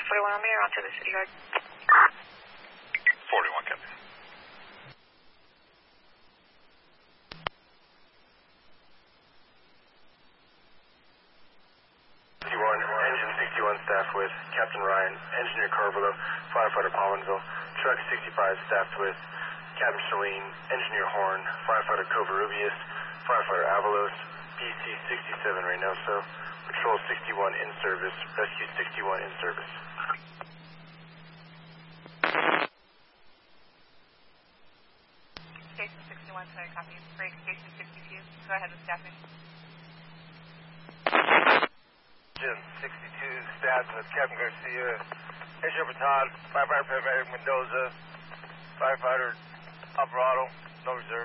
41 on me or onto the city yard? 41, Captain. Engine 61 staffed with Captain Ryan, Engineer Carvalho, Firefighter Palmanville, Truck 65 staffed with Captain Shalene, Engineer Horn, Firefighter Covarrubias, Firefighter Avalos, BC 67 Reynoso, Patrol 61 in service, Rescue 61 in service. Station 61, sorry, copy. Break Station 62. Go ahead with staffing. Engine 62 staffed with Captain Garcia, Engineer Baton, Firefighter Paramedic Mendoza, Firefighter Alvarado, no reserve.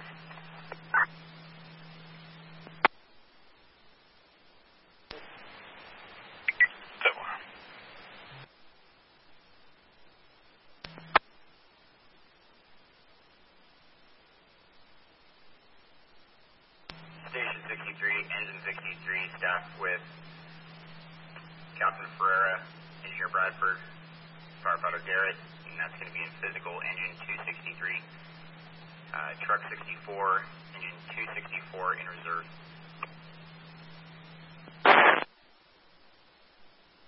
Station 63, Engine 63, staffed with Captain Ferreira, Engineer Bradford, Firefighter Garrett, and that's going to be in physical, Engine 263. Truck 64, Engine 264 in reserve.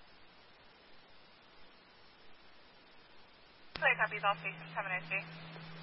Sorry, copies all stations. Have a nice day.